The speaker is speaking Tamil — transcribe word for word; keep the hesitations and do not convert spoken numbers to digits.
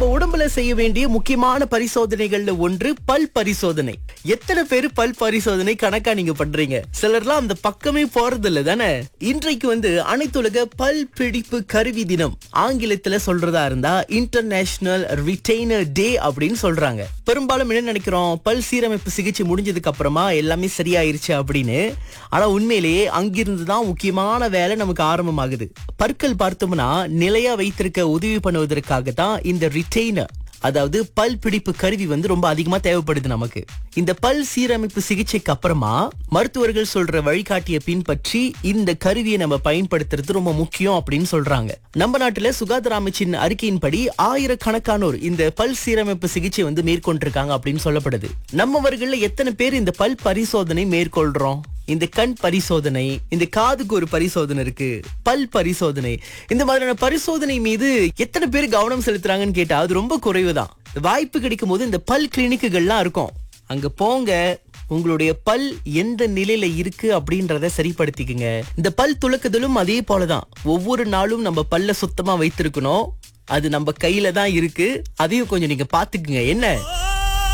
நம்ம உடம்புல செய்ய வேண்டிய முக்கியமான பரிசோதனைகள்ல ஒன்று பல் பரிசோதனை. எத்தனை பேரு பல் பரிசோதனை கணக்கா நீங்க பண்றீங்க? சிலர்லாம் அந்த பக்கமே போறது இல்ல தானே. இன்றைக்கு வந்து அனைத்துலக பல் பிடிப்பு கருவி தினம். ஆங்கிலத்துல சொல்றதா இருந்தா இன்டர்நேஷனல் ரிட்டைனர் டே அப்படின்னு சொல்றாங்க. பெரும்பாலும் என்ன நினைக்கிறோம், பல் சீரமைப்பு சிகிச்சை முடிஞ்சதுக்கு அப்புறமா எல்லாமே சரியாயிருச்சு அப்படின்னு. ஆனா உண்மையிலேயே அங்கிருந்து தான் முக்கியமான வேலை நமக்கு ஆரம்பமாகுது. பற்கள் பார்த்தோம்னா நிலையா வைத்திருக்க உதவி பண்ணுவதற்காக தான் இந்த ரிட்டைனர், அதாவது பல் பிடிப்பு கருவி வந்து ரொம்ப அதிகமா தேவைப்படுது நமக்கு. இந்த பல் சீரமைப்பு சிகிச்சைக்கு அப்புறமா மருத்துவர்கள் சொல்ற வழிகாட்டிய பின்பற்றி இந்த கருவியை நம்ம பயன்படுத்துறது ரொம்ப முக்கியம் அப்படின்னு சொல்றாங்க. நம்ம நாட்டுல சுகாதார அமைச்சின் அறிக்கையின்படி ஆயிரக்கணக்கானோர் இந்த பல் சீரமைப்பு சிகிச்சை வந்து மேற்கொண்டிருக்காங்க அப்படின்னு சொல்லப்படுது. நம்மவர்கள்ல எத்தனை பேர் இந்த பல் பரிசோதனை மேற்கொள்றோம்? இந்த கண் பரிசோதனை, இந்த காதுக்கு ஒரு பரிசோதனை இருக்கு, பல் பரிசோதனை, இந்த மாதிரியான பரிசோதனை மீது எத்தனை பேர் கவனம் செலுத்துறாங்கன்னு கேட்டா அது ரொம்ப குறைவுதான். வாய்ப்பு கிடைக்கும் போது இந்த பல் கிளினிக்குகள்லாம் இருக்கும், அங்க போங்க, உங்களுடைய பல் எந்த நிலையில இருக்கு அப்படின்றத சரிப்படுத்திக்குங்க. இந்த பல் துலக்குதலும் அதே போலதான். ஒவ்வொரு நாளும் நம்ம பல்ல சுத்தமா வைத்திருக்கணும். அது நம்ம கையில தான் இருக்கு. அதையும் கொஞ்சம் நீங்க பாத்துக்குங்க. என்ன